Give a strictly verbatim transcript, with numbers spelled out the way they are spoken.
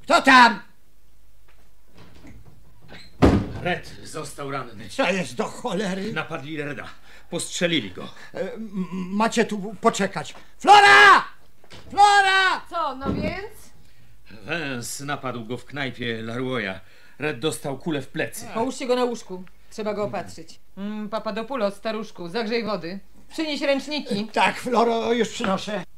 Kto tam? Red został ranny. Co jest do cholery? Napadli Reda. Postrzelili go. E, m- macie tu poczekać. Flora! Flora! Co, no więc? Węs napadł go w knajpie Laruoja. Red dostał kulę w plecy. Połóżcie go na łóżku. Trzeba go opatrzyć. Mm, Papadopoulos, staruszku, zagrzej wody. Przynieś ręczniki. Tak, Floro, już przynoszę.